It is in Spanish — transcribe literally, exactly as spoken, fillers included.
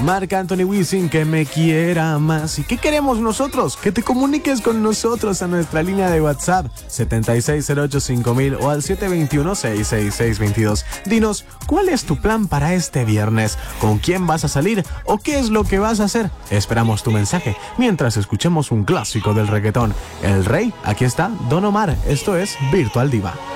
Marc Anthony Wisin, que me quiera más. ¿Y qué queremos nosotros? Que te comuniques con nosotros a nuestra línea de WhatsApp setenta y seis cero ocho cinco mil o al siete dos uno seis seis seis dos dos. Dinos, ¿cuál es tu plan para este viernes? ¿Con quién vas a salir? ¿O qué es lo que vas a hacer? Esperamos tu mensaje mientras escuchemos un clásico del reggaetón. El Rey, aquí está Don Omar. Esto es Virtual Diva.